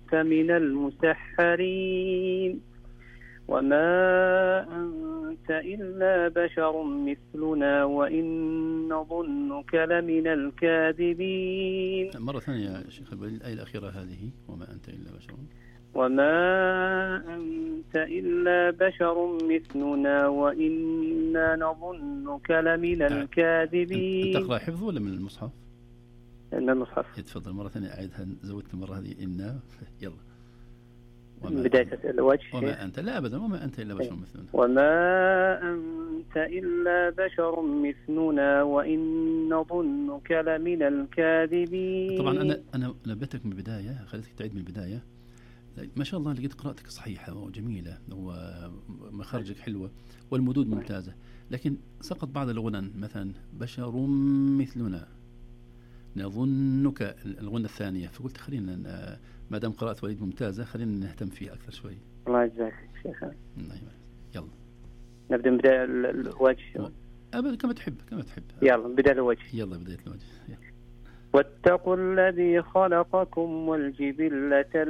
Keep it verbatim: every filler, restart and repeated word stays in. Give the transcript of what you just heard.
كنت من المسحرين وما أنت إلا بشر مثلنا وإن نظنك لمن الكاذبين. مرة ثانية يا شيخ الوليد الآية الأخيرة هذه وما أنت إلا بشر وما أنت إلا بشر مثلنا وإنا نظنك لمن الكاذبين. تقرأ حفظ ولا من المصحف؟ من المصحف. يتفضل مرة ثانية أعيدها، زودت المرة هذه إنا يلا. بداية الوجه. وما أنت لا أبدا وما أنت إلا بشر مثلنا وما أنت إلا بشر مثلنا وإن نظنك لمن الكاذبين. طبعا أنا أنا نبهتك من البداية، خليتك تعيد من البداية. ما شاء الله لقيت قراءتك صحيحة وجميلة ومخارجك حلوة والمدود ممتازة، لكن سقط بعض الغنن، مثلا بشر مثلنا نظنك الغنة الثانية، فقلت خلينا ما دام قراءة وليد ممتازة خلينا نهتم فيه أكثر شوي. الله يجزاك شيخنا. يلا نبدأ من بداية الوجه. أبدا كما تحب كما تحب. يلا بداية الوجه. يلا بداية الوجه. يلا. واتقوا الذي خلقكم والجبلة